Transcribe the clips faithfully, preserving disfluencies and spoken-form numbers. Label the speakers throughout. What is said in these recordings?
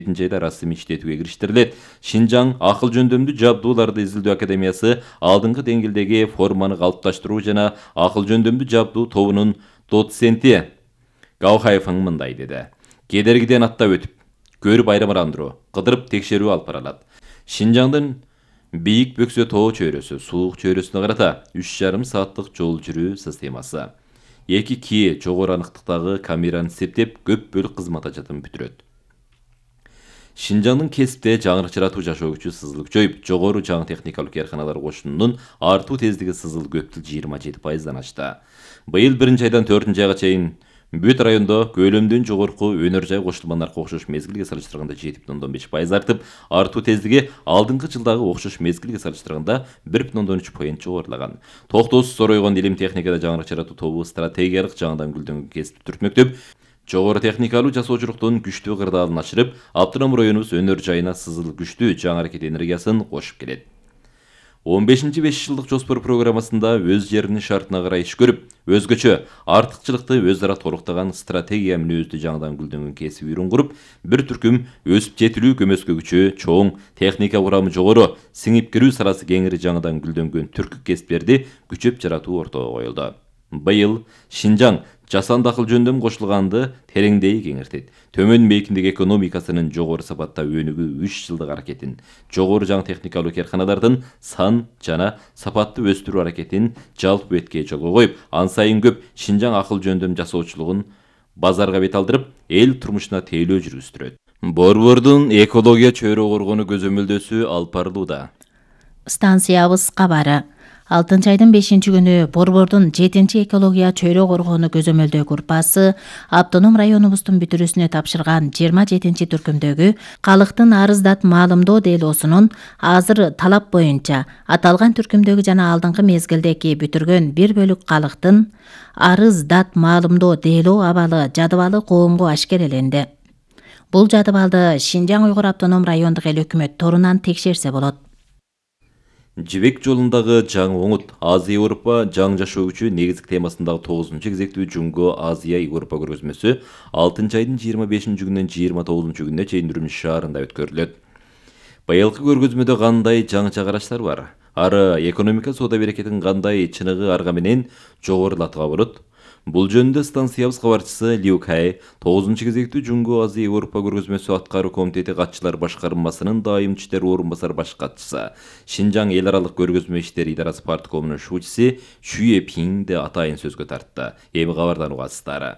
Speaker 1: айда расмий иштетүүгө кириштирилет. Шинжаң акыл жөндөмдүү жабдууларды изилдөө академиясы алдыңкы деңгээлдеги форманы калыпташтыруу жана акыл жөндөмдүү жабдуу тобунун доценти Гаухаевың мындай деди. Кедергиден аттап өтүп, көрүп айрамырандыруу, кыдырып текшерүү алып барылат. Шинжаңдын бийик бөксө тоо чөйрөсү суук чөйрөсүнө карата үч жарым сааттык жол жүрүү системасы. эки ки жогору аныктыктагы камераны септеп көп бөлүк кызмат ажатын бүтүрөт. Шинжаңдын кесипте жаңырык жаратуу жашоо күчү сызыл күчөйүп, жогору жаңы техникалык каарханалар кошунунун артуу тездиги сызыл көптүл жыйырма жети пайыздан ашты. Быйыл биринчи айдан төртүнчү айга чейин бүт райондо көлөмдөн жогорку өнөр жай кошулмаларга окшош мезгилге салыштырганда жети бүтүн ондон беш пайыз артып, артуу тездиги алдыңкы жылдагы окшош мезгилге салыштырганда бир бүтүн ондон үч поинт жогорулаган. Токтоосуз зоройгон илим техникада жаңырык жаратуу тобу стратегиялык жаңыдан гүлдөнгөн кесипти түртмөктөп, жогору техникалуу жасоочулуктун күчтүү кырдаалын ашырып, Аптырам районубуз өнөр жайына сызыл күчтүү жаңы аракет энергиясын кошуп келет. он бешинчи беш жылдык жоспор программасында өз жеринин шартына карай иш көрүп, өзгөчө артыкчылыкты өз ара толуктаган стратегия мүнөздүү жаңыдан гүлдөнгөн кесип үйрүн куруп, бир түркүм өсүп жетилүү көмөскө күчү чоң, техника курамы жогору, сиңип кирүү саласы кеңири жаңыдан гүлдөнгөн түркү кесиптерди күчөп жаратуу ортого коюлду. Быйыл Шинжаң жасанды акыл жөндөм кошулганды тереңдей кеңиртет. Төмөн мейкиндик экономикасынын жогору сапатта өнүгүү үч жылдык аракетин, жогору жаңы техникалык каарханалардын сан жана сапатты өстүрүү аракетин жалпы бетке жолго коюп, ан сайын көп Шинжаң акыл жөндөм жасоочулугун базарга бет алдырып, эл турмушуна тейлөө жүргүздүрөт. Борбордун экология чөйрө коргонуу көзөмөлдөөсү алып барылууда.
Speaker 2: Станциябыз кабары. алтынчы айдын бешинчи күнү Борбордун жетинчи экология чөйрө коргоону көзөмөлдөө группасы автоном районубуздун бүтүрүүсүнө тапшырган жыйырма жетинчи түркүмдөгү калктын арыздат маалымдоо делоосунун азыр талап боюнча аталган түркүмдөгү жана алдыңкы мезгилдеги бүтүргөн бир бөлүк калктын арыздат маалымдоо делоо абалы жадыбалы коомго ашкереленди. Бул жадыбалды Шинжаң Уйгур автоном райондук эл өкмөт торунан текшерсе болот.
Speaker 1: Жибек жолундагы жаңы оңут Азия Европа жаңы жашоо күчү негизги темасындагы тогузунчу кезектүү Жумго Азия Европа көргөзмөсү алтынчы айдын жыйырма бешинчи күнүнөн жыйырма тогузунчу күнүнө чейин Үрүмчү шаарында өткөрүлөт. Быйылкы көргөзмөдө кандай жаңы чыгарыштар бар? Ары экономика соода берекетин кандай чыныгы арга менен жогорулатууга болот? Бул жөнүндө станциябыз кабарчысы Лиу Кай тогузунчу кезектүү Жумго Азия Европа көргөзмөсү аткаруу комитети катчылар башкармасынын дайымчы иштер орун басар баш катчысы, Шинжаң эл аралык көргөзмө иштери идарасы парткомунун шуучуси Шүйе Пиңди атайын сөзгө тартты. Эми кабардан угасыздар.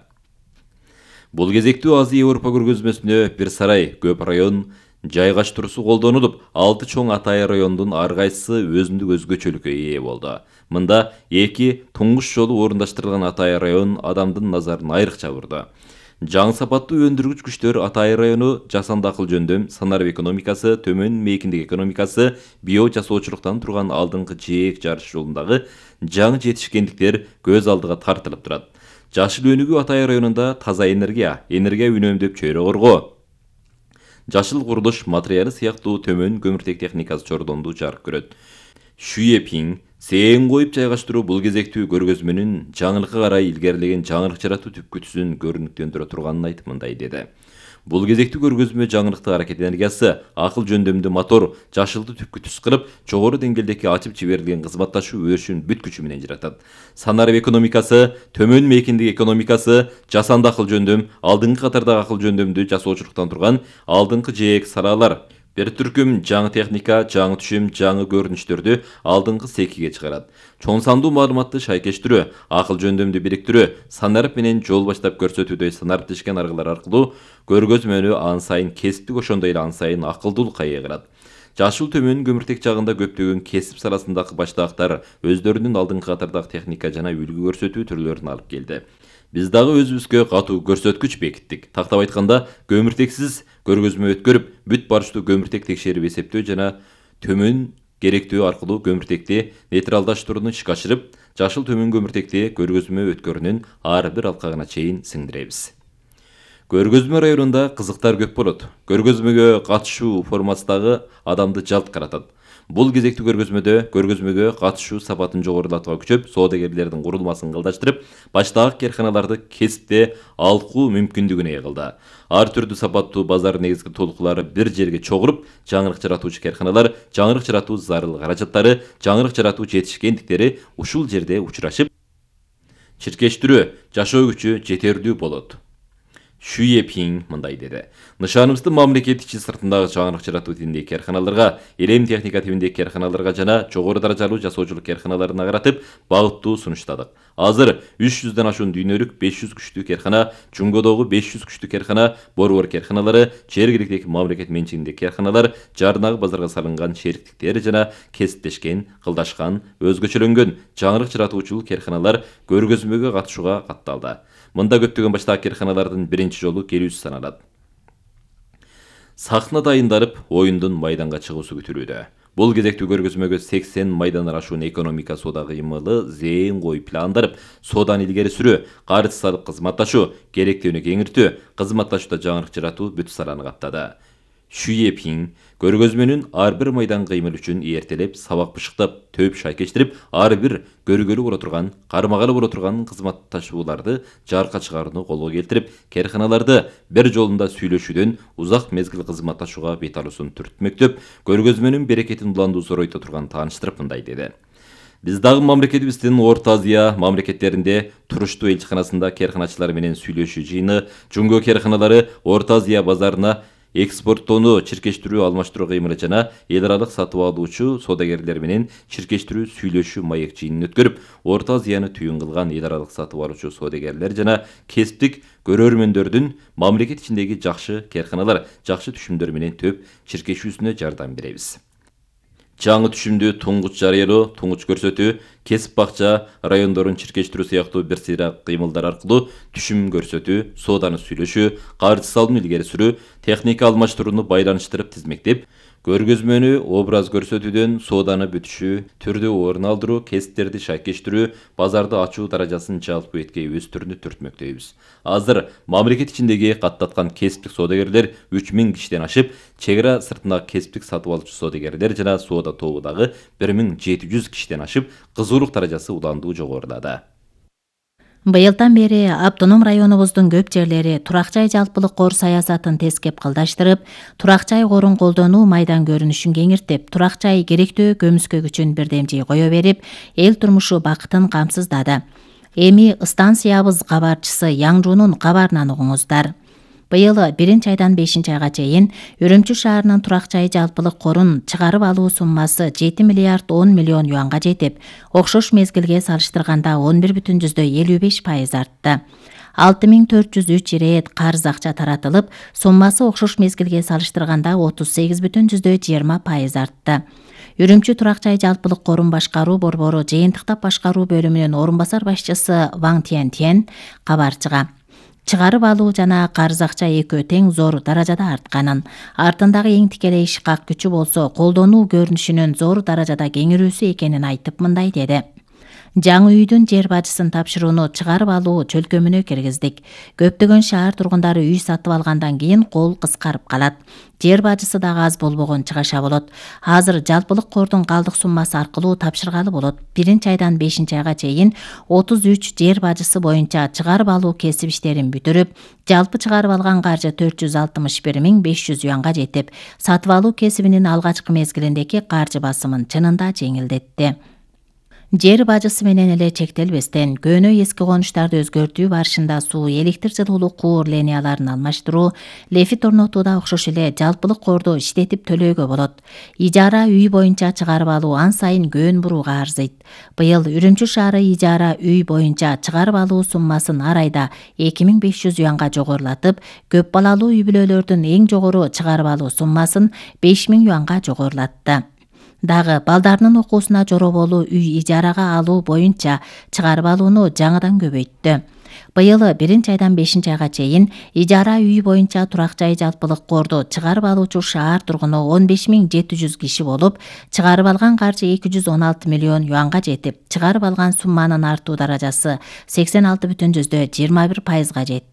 Speaker 1: Бул кезектүү Азия Европа көргөзмөсүнө бир сарай, көп район жайгаштыруусу колдонулуп, алты чоң атайын райондун ар кайсысы өзүндүк өзгөчөлүккө ээ болду. Мында эки туңгуш жолу орундаштырылган атайын район адамдын назарын айрыкча бурду. Жаңы сапаттуу өндүргүч күчтөр атайын району жасанды акыл жөндөм, санарып экономикасы, төмөн мейкиндик экономикасы, био жасоочулуктан турган алдыңкы жээк жарыш жолундагы жаңы жетишкендиктер көз алдыга тартылып турат. Жашыл өнүгүү атайын районунда таза энергия, энергия үнөмдөп чөйрө коргоо, жашыл курулуш материалы сыяктуу төмөн көмүртек техникасы чордондуу жарык көрөт. Шүйе Пиң сээң коюп жайгаштыруу бул кезектүү көргөзмөнүн жаңылыкка карай илгерилеген жаңылык жаратуу түпкүтүсүн көрүнүктөндүрө турганын айтып мындай деди. Бул кезектүү көргөзмө жаңылыктык аракет энергиясы, акыл жөндөмдүү мотор, жашылды түпкүтүс кылып, жогору деңгээлдеги ачып жиберилген кызматташуу өрүшүн бүт күчү менен жаратат. Санарып экономикасы, төмөн мейкиндик экономикасы, жасанды акыл жөндөм, алдыңкы катардагы акыл жөндөмдүү жасоочулуктан турган алдыңкы жээк салалар, бир түркүм жаңы техника, жаңы түшүм, жаңы көрүнүштөрдү алдыңкы секиге чыгарат. Чоң сандуу маалыматты шайкештирүү, акыл жөндөмдү бириктирүү, санарып менен жол баштап көрсөтүүдө санарып тишкен аргылар аркылуу көргөзмөнү ан сайын кесиптик ошондой эле ан сайын акылдуулукка ээ кылат. Жашыл төмөн көмүртек жагында көптөгөн кесип саласындагы баштаактар өздөрүнүн алдыңкы катардагы техника жана үлгү көрсөтүү түрлөрүн алып келди. Биз дагы өзүбүзгө катуу көрсөткүч бекиттик. Тактап айтканда, көмүртексиз көргөзмө өткөрүп, бүт барыштуу көмүртек текшерип эсептөө жана төмөн керектөө аркылуу көмүртекти нейтралдаштырууну ишке ашырып, жашыл төмөн көмүртекти көргөзмө өткөрүүнүн ар бир алкагына чейин сиңдиребиз. Көргөзмө районунда кызыктар көп болот. Көргөзмөгө катышуу формасы дагы адамды жалт каратат. Бул кезектүү көргөзмөдө көргөзмөгө катышуу сапатын жогорулатууга күчөп, соодагерлердин курулмасын кылдаштырып, баштагы карханаларды кесипте алкуу мүмкүндүгүнө ээ кылды. Ар түрдүү сапаттуу базар негизги толкулары бир жерге чогуруп, жаңырык жаратуучу карханалар, жаңырык жаратуу зарыл каражаттары, жаңырык жаратуу жетишкендиктери ушул жерде учурашып, чиркештирүү жашоо күчү жетерлүү болот. Шүйепинг мындай деди. Нышаныбызды мамлекет ичи сыртындагы жаңырык жаратуу тибиндеги карханаларга, элем техника тибиндеги карханаларга жана жогору даражалуу жасоочулук карханаларына каратып багыттуу сунуштадык. Азыр үч жүздөн ашуун дүйнөлүк беш жүз күчтүү кархана, Жунгодогу беш жүз күчтүү кархана, борбор карханалары, жергиликтеги мамлекет менчигиндеги карханалар, Жарнагы базарга салынган шериктиктер жана кесиптешкен, кылдашкан, өзгөчөлөнгөн жаңырык жаратуучулук карханалар көргөзмөгө катышууга катталды. Мында көптөгөн баштагы карханалардын биринчи жолу келүүсү саналат. Сахна дайындарып, оюндун майданга чыгуусу күтүлүүдө. Бул кезектүү көргөзмөгө сексен майдандан ашуун экономика соода кыймылы зээн коюп пландарып, сооданы илгери сүрүү, карыз салык кызматташуу, керектүүнү кеңиртүү, кызматташууда жаңырык жаратуу бүт саланы каптады. Шүйепинг көргөзмөнүн ар бир майдан кыймыл үчүн эртелеп, сабак бышыктап, төп шайкештирип, ар бир көргөлү боло турган, кармагалы боло турган кызматташууларды жаркка чыгарууну колго келтирип, карханаларды бир жолунда сүйлөшүүдөн узак мезгил кызматташууга бет алуусун түртмөктөп, көргөзмөнүн берекетин уландуу зоройто турган тааныштырып мындай деди. Биз дагы мамлекетибиздин Орто Азия мамлекеттеринде туруштуу элчиканасында карханачылар менен сүйлөшүү жыйыны, Жунго карханалары Орто Азия базарына экспорттоону чиркештирүү алмаштыруу кыймылы жана эл аралык сатып алуучу соодагерлер менен чиркештирүү сүйлөшүү маек жыйынын өткөрүп, Орто Азияны түйүн кылган эл аралык сатып алуучу соодагерлер жана кесиптик көрөрмөндөрдүн мамлекет ичиндеги жакшы карханалар, жакшы түшүмдөр менен төп чиркешүүсүнө жардам беребиз. Жаңы түшүмдү туңгуч жарыялоо, туңгуч көрсөтүү, кесип бакча, райондорун чиркештирүү сыяктуу бир сыйра кыймылдар аркылуу түшүм көрсөтүү, сооданы сүйлөшүү, карыз салууну илгери сүрүү, техника алмаштырууну байланыштырып тизмектеп, көргөзмөнү образ көрсөтүүдөн сооданы бүтүшүү, түрдү орун алдыруу, кесиптерди шайкештирүү, базарды ачуу даражасын жалпы этке өстүрүүнү түртмөктөйбүз. Азыр мамлекет ичиндеги каттаткан кесиптик соодагерлер үч миң кишиден ашып, чек ара сыртындагы кесиптик сатып алуучу соодагерлер жана соода тобу дагы бир миң жети жүз кишиден ашып, кызуулук даражасы уландуу жогорулады.
Speaker 2: Быйылдан бери автоном районубуздун көп жерлери турак жай жалпылык кор саясатын тескеп кылдаштырып, турак жай корун колдонуу майдан көрүнүшүн кеңиртип, турак жай керектөө көмүскө күчүн бирдемжей кое берип, эл турмушу бакытын камсыздады. Эми станциябыз кабарчысы Яңжунун кабарынан угуңуздар. Быйыл биринчи айдан бешинчи айга чейин Үрүмчү шаарынын турак жай жалпылык корун чыгарып алуу суммасы жети миллиард он миллион юанга жетип, окшош мезгилге салыштырганда он бир бүтүн жүздө элүү беш пайыз артты. алты миң төрт жүз үч ирет карыз акча таратылып, суммасы окшош мезгилге салыштырганда отуз сегиз бүтүн жүздө жыйырма пайыз артты. Үрүмчү турак жай жалпылык корун башкаруу борбору жыйынтыктап башкаруу бөлүмүнүн орун басар башчысы Ваң Тиен Тиен кабарчыга чыгарып алуу жана карыз акча экөө тең зор даражада артканын, артындагы эң тикелей ишкак күчү болсо колдонуу көрүнүшүнүн зор даражада кеңирүүсү экенин айтып мындай деди. Жаңы үйдүн жер бажысын тапшырууну чыгарып алуу чөлкөмүнө киргиздик. Көптөгөн шаар тургундары үй сатып алгандан кийин кол кыскарып калат. Жер бажысы дагы аз болбогон чыгаша болот. Азыр жалпылык кордун калдык суммасы аркылуу тапшыргалы болот. Биринчи айдан бешинчи айга чейин отуз үч жер бажысы боюнча чыгарып алуу кесип иштерин бүтүрүп, жалпы чыгарып алган каржы төрт жүз алтымыш бир миң беш жүз юанга жетип, сатып алуу кесибинин алгачкы мезгилиндеги каржы басымын чынында жеңилдетти. Жер бажысы менен эле чектелбестен, көөнө эски конуштарды өзгөртүү барышында суу, электр жылуулуу куур линияларын алмаштыруу, лефит орнотууда окшош эле жалпылык корду иштетип төлөөгө болот. Ижара үй боюнча чыгарып алуу ан сайын көөн бурууга арзыйт. Быйыл Үрүмчү шаары ижара үй боюнча чыгарып алуу суммасын ар айда эки миң беш жүз юанга жогорулатып, көп балалуу үй бүлөлөрдүн эң жогору чыгарып алуу суммасын беш миң юанга жогорулатты. Дагы балдарынын окуусуна жороболуу үй ижарага алуу боюнча чыгарып алууну жаңыдан көбөйттү. Быйыл биринчи айдан бешинчи айга чейин ижара үй боюнча турак жай жалпылык корду чыгарып алуучу шаар тургуну он беш миң жети жүз киши болуп, чыгарып алган каржы эки жүз он алты миллион юанга жетип, чыгарып алган сумманын артуу даражасы сексен алты бүтүн жүздө жыйырма бир пайызга жетти.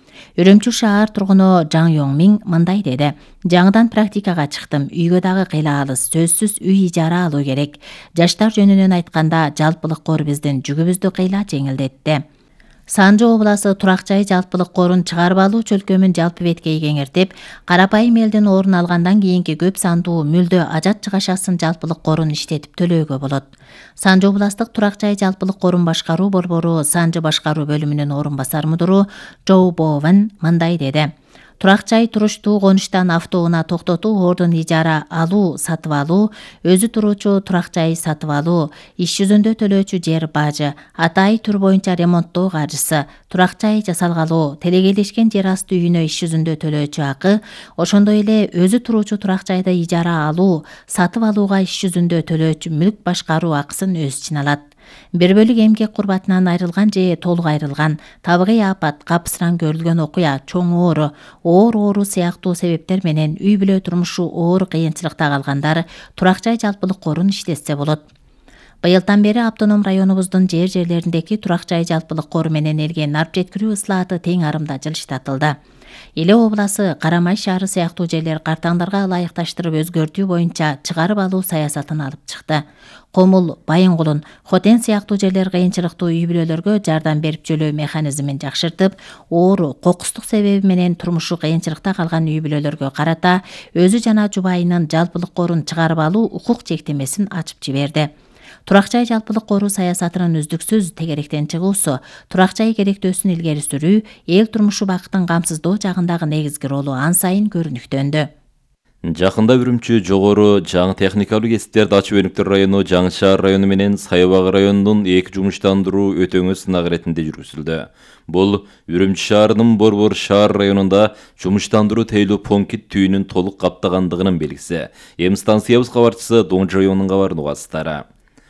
Speaker 2: Үрүмчү шаар тургуну Жаң Йоңмиң мындай деди. Жаңыдан практикага чыктым. Үйгө дагы кыйла алыс. Сөзсүз үй ижара алуу керек. Жаштар жөнүнөн айтканда жалпылык кор биздин жүгүбүздү кыйла жеңилдетти. Санжы обласы турак жай жалпылык корун чыгарып алуу чөлкөмүн жалпы беткей кеңертип, карапайым элдин орун алгандан кийинки көп сандуу мүлдө ажат жыгашасын жалпылык корун иштетип төлөөгө болот. Санжы областык турак жай жалпылык корун башкаруу борбору Санжы башкаруу бөлүмүнүн орун басар мудуру Жоу Бовен мындай деди. Турак жай туруштуу конуштан автоунаа токтотуу, ордун ижара алуу, сатып алуу, өзү туруучу турак жай сатып алуу, иш жүзүндө төлөөчү жер бажы, атайы түр боюнча ремонттоо каржысы, турак жай жасалгалоо, телегейлешкен жер асты үйүнө иш жүзүндө төлөөчү акы, ошондой эле өзү туруучу турак жайды ижара алуу, сатып алууга иш жүзүндө төлөөчү мүлк башкаруу акысын өз ичине алат. Бир бөлүк эмгек курбатынан айрылган же толук айрылган, табигый апат, капсыран көрүлгөн окуя, чоң оору, оор оору сыяктуу себептер менен үй бүлө турмушу оор кыйынчылыкта калгандар турак жай жалпылык корун иштетсе болот. Быйылдан бери автоном районубуздун жер жерлериндеги турак жай жалпылык кору менен элге нарп жеткирүү ыслааты тең арымда жылыштатылды. Эле обласы, Карамай шаары сыяктуу жерлер картаңдарга ылайыкташтырып өзгөртүү боюнча чыгарып алуу саясатын алып чыкты. Комул, Байынгулун, Хотен сыяктуу жерлер кыйынчылыктуу үй бүлөлөргө жардам берип жөлөө механизмин жакшыртып, оору, кокустук себеби менен турмушу кыйынчылыкта калган үй бүлөлөргө карата өзү жана жубайынын жалпылык корун чыгарып алуу укук чектемесин ачып жиберди. Турак жай жалпылык коруу саясатынын үздүксүз тегеректен чыгуусу, турак жай керектөөсүн илгери сүрүү, эл турмушу бакытын камсыздоо жагындагы негизги ролу ан сайын көрүнүктөндү.
Speaker 1: Жакында Үрүмчү жогору жаңы техникалуу кесиптерди ачуу өнүктөр району, Жаңы шаар району менен Сайбагы районунун эки жумуштандыруу өтөңү сынак иретинде жүргүзүлдү. Бул Үрүмчү шаарынын Борбор шаар районунда жумуштандыруу тейлүү понкит түйүнүн толук каптагандыгынын белгиси. Эми станциябыз кабарчысы Доңжо районунун кабарын угасыздар.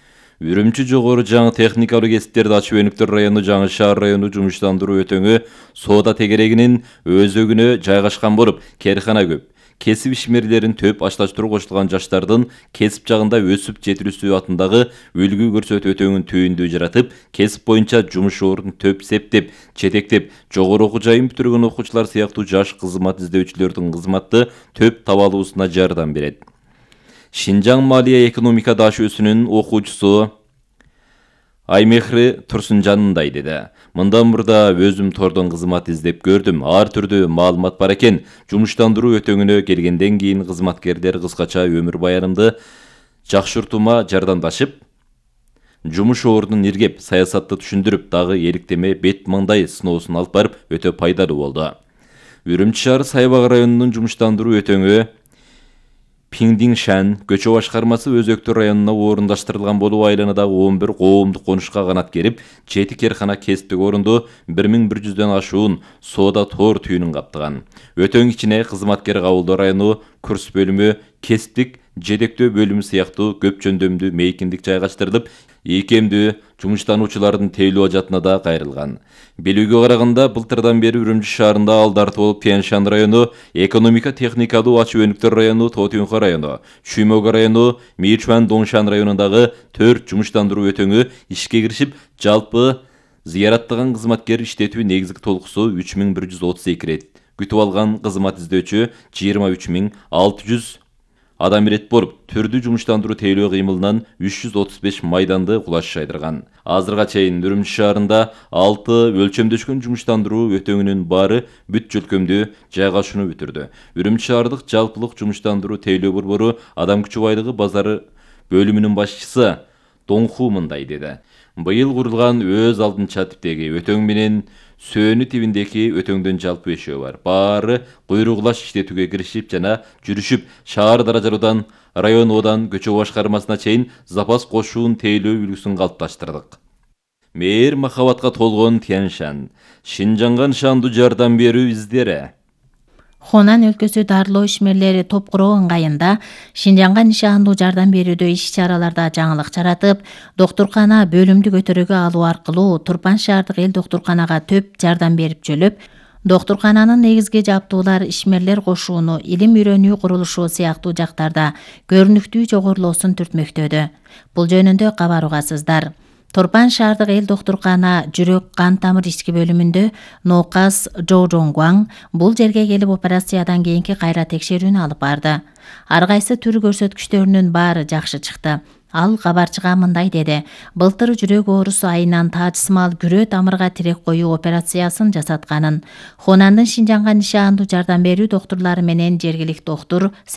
Speaker 1: Үрүмчү жогору жаңы техникалуу кесиптерди ачуу өнүктөр району, Жаңы шаар району жумуштандыруу өтөңү соода тегерегинин өзөгүнө жайгашкан болуп, кээркана көп. Кесип ишмерлерин төп ашташтыруу кошулган жаштардын кесип жагында өсүп жетилүүсү атындагы үлгү көрсөтүү өтөңүн түйүндүү жаратып, кесип боюнча жумуш ордун төп септеп, жетектеп, жогору окуу жайын бүтүргөн окуучулар сыяктуу жаш кызмат издөөчүлөрдүн кызматты төп таба алуусуна жардам берет. Шинжаң Малия экономика дашөөсүнүн окуучусу Аймехри Турсунжан мындай деди. Мындан мурда өзүм тордон кызмат издеп көрдүм. Ар түрдүү маалымат бар экен. Жумуштандыруу өтөңүнө келгенден кийин кызматкерлер кыскача өмүр баянымды жакшыртуума жардамдашып, жумуш ордунун иргеп, саясатты түшүндүрүп, дагы эликтеме бет маңдай сыноосун алып барып, өтө пайдалуу болду. Үрүмчү шаары Сайбагы районунун жумуштандыруу өтөңү Пиңдиңшан көчө башкармасы Өзөктөр районуна орундаштырылган болуп, айланадагы он бир коомдук конушка канат керип, жети керкана кесиптик орунду бир миң бир жүздөн ашуун соода тоор түйүнүн каптаган. Өтөң ичине кызматкер кабылдоо району, курс бөлүмү, кесиптик жетектөө бөлүмү сыяктуу көп жөндөмдүү мейкиндик жайгаштырылып, ийкемдүү жумуштануучулардын тейлүү ажатына да кайрылган. Белүүгө караганда, былтырдан бери Үрүмчү шаарында алдарты болуп Тянь-Шань району, экономика техникалуу ачуу өнүктөр району, Тотюнха району, Шүймөгө району, Мичуан Доңшан районундагы төрт жумуштандыруу өтөңү ишке киришип, жалпы зыяраттаган кызматкер иштетүү негизги толукусу үч миң бир жүз отуз эки рет, күтүп алган кызмат издөөчү жыйырма үч миң алты жүз адам ирет болуп, түрдүү жумуштандыруу тейлөө кыймылынан үч жүз отуз беш майданды кулаш жайдырган. Азырга чейин Үрүмчү шаарында алты өлчөмдөшкөн жумуштандыруу өтөңүнүн баары бүт жөлкөмдүү жайгашууну бүтүрдү. Үрүмчү шаардык жалпылык жумуштандыруу тейлөө борбору адам күчү байлыгы базары бөлүмүнүн башчысы Доңху мындай деди. Быйыл курулган өз алдынча типтеги өтөң менен сөөнү тибиндеги өтөңдөн жалпы өшөө бар. Баары куйругулаш иштетүүгө киришип жана жүрүшүп, шаар даражалуудан район одан көчө башкармасына чейин запас кошуун тейлөө үлгүсүн калыпташтырдык. Мээр махабатка толгон Тянь-Шань, Шинжаңга нышандуу жардам берүү издери.
Speaker 2: Хонан өлкөсү дарылоо ишмерлери топ куруу ыңгайында Шинжаңга нишандуу жардам берүүдө иш-чараларда жаңылык жаратып, доктуркана бөлүмдү көтөрүүгө алуу аркылуу Турпан шаардык эл доктурканага төп жардам берип жөлөп, доктуркананын негизги жабдуулар ишмерлер кошууну, илим үйрөнүү курулушу сыяктуу жактарда көрүнүктүү жогорулоосун түртмөктөдү. Бул жөнүндө кабар угасыздар. Торпан шаардык эл доктуркана жүрөк кан тамыр ички бөлүмүндө ноокас Жо Жонгваң бул жерге келип операциядан кийинки кайра текшерүүнү алып барды. Ар кайсы түр көрсөткүчтөрүнүн баары жакшы чыкты. Ал кабарчыга мындай деди: былтыр жүрөк оорусу айынан таажсымал күрөө тамырга тирек коюу операциясын жасатканын. Хунандын Шинжаңга нишандуу жардам берүү доктурлары менен жергиликтүү доктур